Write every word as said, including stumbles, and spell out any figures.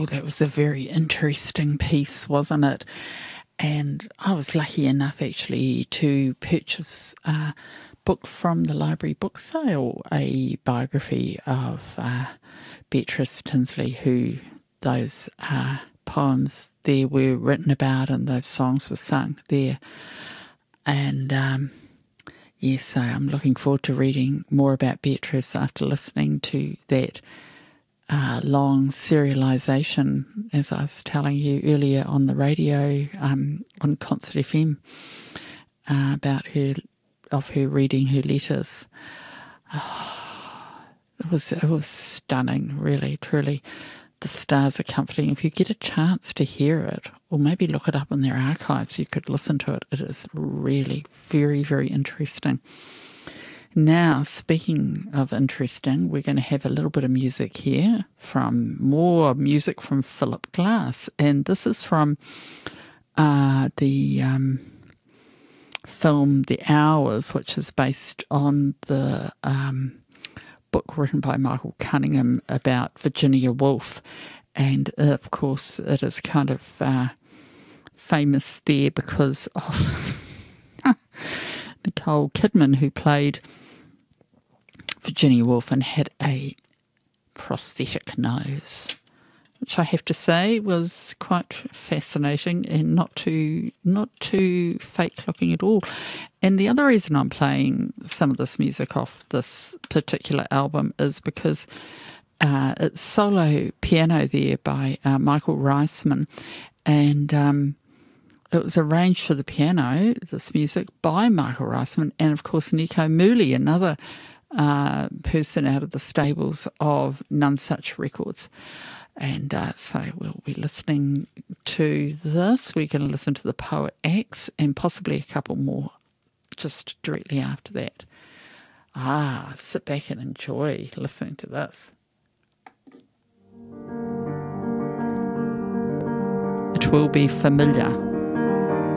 Oh, that was a very interesting piece, wasn't it? And I was lucky enough actually to purchase a book from the library book sale, a biography of uh, Beatrice Tinsley, who those uh, poems there were written about and those songs were sung there. And um, yes, so I'm looking forward to reading more about Beatrice after listening to that uh, long serialisation, as I was telling you earlier on the radio, um, on Concert F M, uh, about her, of her reading her letters. Oh, it was it was stunning, really, truly. The stars are comforting. If you get a chance to hear it, or maybe look it up in their archives, you could listen to it. It is really very, very interesting. Now, speaking of interesting, we're going to have a little bit of music here, from more music from Philip Glass. And this is from uh, the um, film The Hours, which is based on the um, book written by Michael Cunningham about Virginia Woolf. And, uh, of course, it is kind of uh, famous there because of Nicole Kidman, who played Virginia Woolf and had a prosthetic nose, which I have to say was quite fascinating and not too not too fake looking at all. And the other reason I'm playing some of this music off this particular album is because uh, it's solo piano there by uh, Michael Reisman, and um, it was arranged for the piano, this music, by Michael Reisman, and of course Nico Muhly, another uh, person out of the stables of None Such Records. And uh, so we'll be listening to this. We're going to listen to The Poet Acts and possibly a couple more just directly after that. Ah, sit back and enjoy listening to this. It will be familiar.